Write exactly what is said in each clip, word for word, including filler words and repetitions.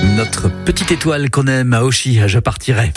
Notre petite étoile qu'on aime à Auchy, je partirai.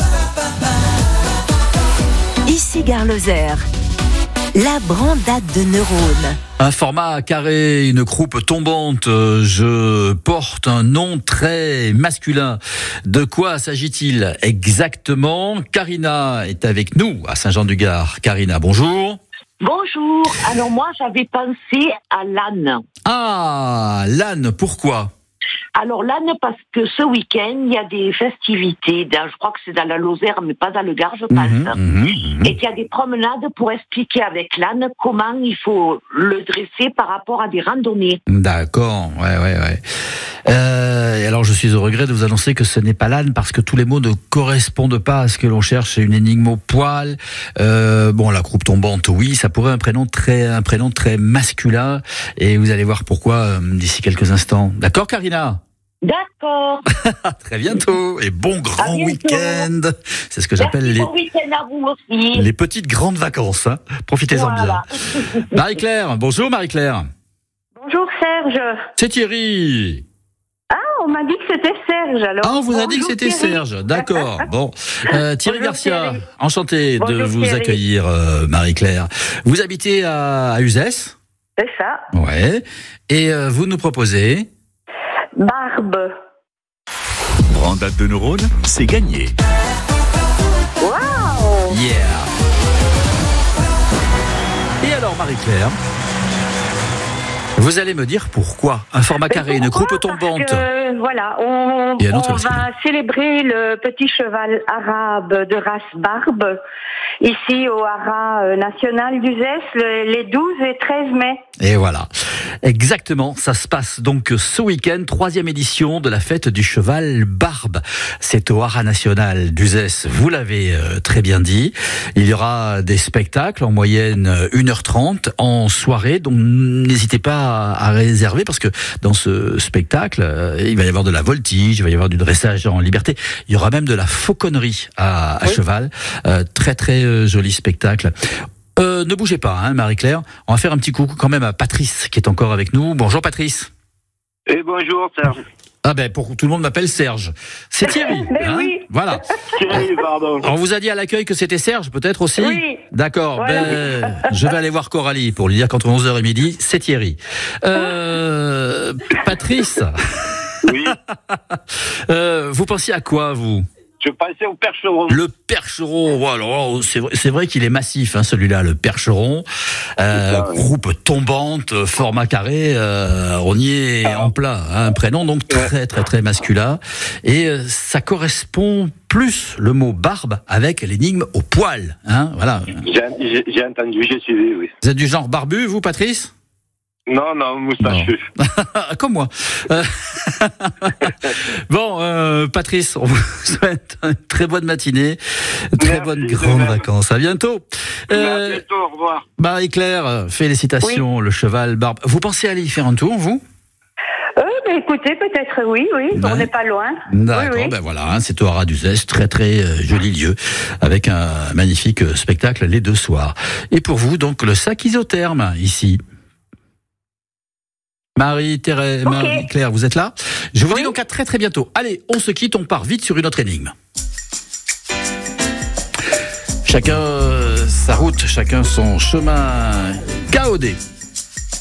Ici Gare Lozère, la brandade de neurones. Un format carré, une croupe tombante, je porte un nom très masculin. De quoi s'agit-il exactement? Karina est avec nous à Saint-Jean-du-Gard. Karina, bonjour. Bonjour, alors moi j'avais pensé à l'âne. Ah, l'âne, pourquoi? Alors l'âne parce que ce week-end il y a des festivités, dans, je crois que c'est dans la Lozère mais pas dans le Gard je pense, mmh, mmh, mmh. et qu'il y a des promenades pour expliquer avec l'âne comment il faut le dresser par rapport à des randonnées. D'accord, ouais, ouais, ouais. Euh, et alors je suis au regret de vous annoncer que ce n'est pas l'âne parce que tous les mots ne correspondent pas à ce que l'on cherche. C'est une énigme au poil. Euh, bon, la croupe tombante, oui, ça pourrait un prénom très, un prénom très masculin. Et vous allez voir pourquoi euh, d'ici quelques instants. D'accord, Karina? D'accord. Très bientôt et bon grand week-end. C'est ce que j'appelle Merci, les, bon week-end à vous aussi. les petites grandes vacances. Hein. Profitez-en Voilà. bien. Marie-Claire, bonjour Marie-Claire. Bonjour Serge. C'est Thierry. Ah, on m'a dit que c'était Serge alors. Ah, on vous a dit que Bonjour, c'était Thierry. Serge. D'accord. Bon, euh, Thierry Bonjour, Garcia, Thierry. enchanté de Bonjour, vous Thierry. accueillir, euh, Marie-Claire. Vous habitez à, à Uzès. C'est ça. Ouais. Et euh, vous nous proposez. Barbe. Brandade de neurones, c'est gagné. Waouh. Yeah. Et alors, Marie-Claire, vous allez me dire pourquoi un format carré, une croupe tombante. Parce que, voilà, on, Et un autre on masculin. va célébrer le petit cheval arabe de race Barbe ici au Haras national d'Uzès le- les douze et treize mai. Et voilà. Exactement. Ça se passe donc ce week-end, troisième édition de la fête du cheval Barbe. C'est au Haras national d'Uzès. Vous l'avez euh, très bien dit. Il y aura des spectacles en moyenne euh, une heure trente en soirée. Donc n'hésitez pas à, à réserver parce que dans ce spectacle, euh, il va y avoir de la voltige, il va y avoir du dressage en liberté. Il y aura même de la fauconnerie à, à Oui. cheval. Euh, très très euh, joli spectacle. Euh, ne bougez pas, hein, Marie-Claire. On va faire un petit coucou quand même à Patrice qui est encore avec nous. Bonjour Patrice. Et bonjour Serge. Ah ben pour tout le monde m'appelle Serge. C'est Thierry. Mais hein oui. Voilà. Thierry, pardon. On vous a dit à l'accueil que c'était Serge, peut-être aussi. Oui. D'accord. Voilà. Ben, je vais aller voir Coralie pour lui dire qu'entre onze heures et midi, c'est Thierry. Euh, Patrice. Oui, Euh, vous pensiez à quoi vous? je passais au percheron. Le percheron, oh, alors, c'est vrai, c'est vrai qu'il est massif, hein, celui-là, le percheron. Euh, ça, oui. Groupe tombante, format carré, euh, on y est Ah. en plein. Hein, un prénom donc très très très masculin. Et euh, ça correspond plus le mot barbe avec l'énigme au poil. Hein, voilà. J'ai, j'ai, j'ai entendu, j'ai suivi, oui. Vous êtes du genre barbu, vous, Patrice? Non, non, moustachu. Comme moi. Euh, bon, euh, Patrice, on vous souhaite une très bonne matinée, très Merci, bonnes de grandes même. vacances. À bientôt. À Euh, bientôt, au revoir. Marie-Claire, félicitations, le cheval barbe. Vous pensez aller y faire un tour, vous? Euh, bah, écoutez, peut-être oui, oui, Ouais. on n'est pas loin. D'accord, Oui, oui. ben voilà, hein, c'est au Haras d'Uzès, très très euh, joli lieu, avec un magnifique euh, spectacle les deux soirs. Et pour vous, donc, le sac isotherme, ici. Marie-Thérèse, Ok. Marie-Claire, vous êtes là? Je vous dis Oui. donc à très très bientôt. Allez, on se quitte, on part vite sur une autre énigme. Chacun euh, sa route, chacun son chemin. K O D.